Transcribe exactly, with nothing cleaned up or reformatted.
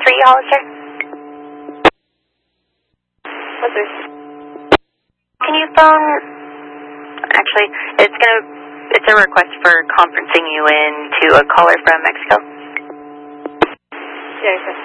three, Hollister. What's this? Can you phone... Actually, it's gonna... It's a request for conferencing you in to a caller from Mexico. Yeah, sure.